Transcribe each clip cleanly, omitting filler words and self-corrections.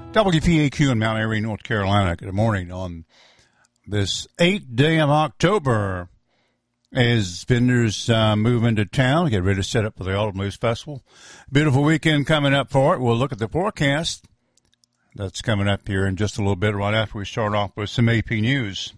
WPAQ in Mount Airy, North Carolina. Good morning on this 8th day of October as vendors move into town, get ready to set up for the Autumn Blues Festival. Beautiful weekend coming up for it. We'll look at the forecast that's coming up here in just a little bit right after we start off with some AP News.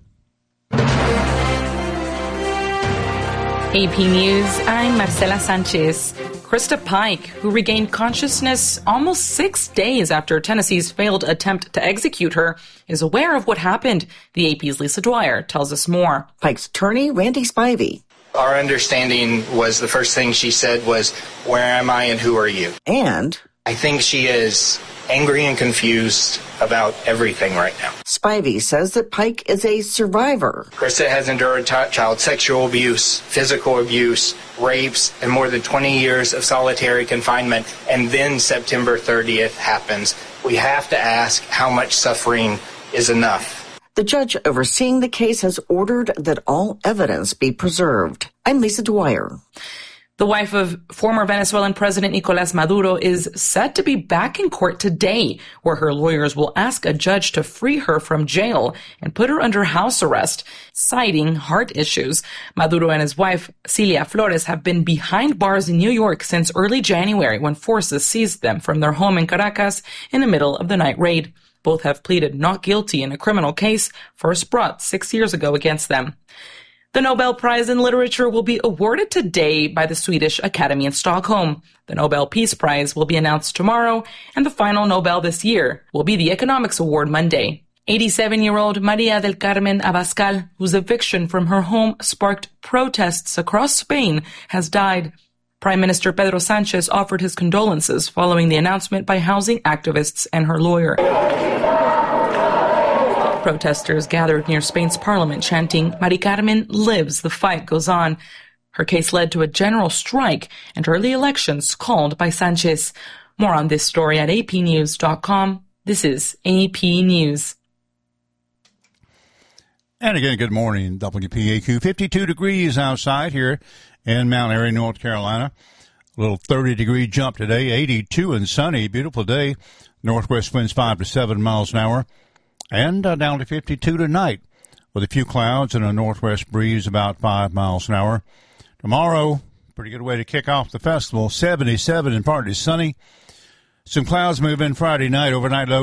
AP News, I'm Marcela Sanchez. Krista Pike, who regained consciousness almost 6 days after Tennessee's failed attempt to execute her, is aware of what happened. The AP's Lisa Dwyer tells us more. Pike's attorney, Randy Spivey. Our understanding was the first thing she said was, "Where am I and who are you?" And I think she is angry and confused about everything right now. Spivey says that Pike is a survivor. Krista has endured child sexual abuse, physical abuse, rapes, and more than 20 years of solitary confinement. And then September 30th happens. We have to ask how much suffering is enough. The judge overseeing the case has ordered that all evidence be preserved. I'm Lisa Dwyer. The wife of former Venezuelan President Nicolás Maduro is set to be back in court today, where her lawyers will ask a judge to free her from jail and put her under house arrest, citing heart issues. Maduro and his wife, Cilia Flores, have been behind bars in New York since early January when forces seized them from their home in Caracas in the middle of the night raid. Both have pleaded not guilty in a criminal case first brought 6 years ago against them. The Nobel Prize in Literature will be awarded today by the Swedish Academy in Stockholm. The Nobel Peace Prize will be announced tomorrow, and the final Nobel this year will be the Economics Award Monday. 87-year-old Maria del Carmen Abascal, whose eviction from her home sparked protests across Spain, has died. Prime Minister Pedro Sanchez offered his condolences following the announcement by housing activists and her lawyer. Protesters gathered near Spain's parliament chanting, "Mari Carmen lives, the fight goes on." Her case led to a general strike and early elections called by Sanchez. More on this story at apnews.com. This is AP News. And again, good morning, WPAQ. 52 degrees outside here in Mount Airy, North Carolina. A little 30-degree jump today, 82 and sunny. Beautiful day. Northwest winds 5 to 7 miles an hour. And down to 52 tonight with a few clouds and a northwest breeze about 5 miles an hour. Tomorrow, pretty good way to kick off the festival, 77 and partly sunny. Some clouds move in Friday night, overnight low